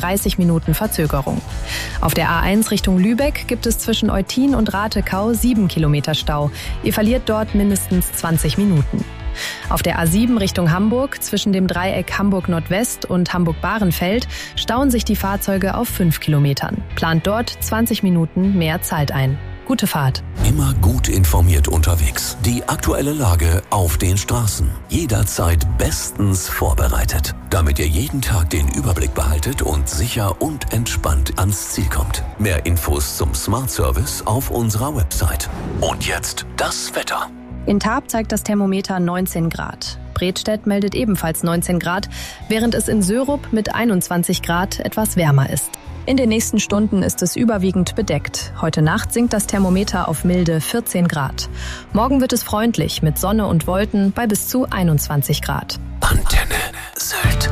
30 Minuten Verzögerung. Auf der A1 Richtung Lübeck gibt es zwischen Eutin und Ratekau 7 Kilometer Stau. Ihr verliert dort mindestens 20 Minuten. Auf der A7 Richtung Hamburg zwischen dem Dreieck Hamburg-Nordwest und Hamburg-Bahrenfeld stauen sich die Fahrzeuge auf 5 Kilometern. Plant dort 20 Minuten mehr Zeit ein. Gute Fahrt. Immer gut informiert unterwegs. Die aktuelle Lage auf den Straßen. Jederzeit bestens vorbereitet. Damit ihr jeden Tag den Überblick behaltet und sicher und entspannt ans Ziel kommt. Mehr Infos zum Smart Service auf unserer Website. Und jetzt das Wetter. In Tarp zeigt das Thermometer 19 Grad. Bredstedt meldet ebenfalls 19 Grad, während es in Sörup mit 21 Grad etwas wärmer ist. In den nächsten Stunden ist es überwiegend bedeckt. Heute Nacht sinkt das Thermometer auf milde 14 Grad. Morgen wird es freundlich mit Sonne und Wolken bei bis zu 21 Grad. Antenne Sylt.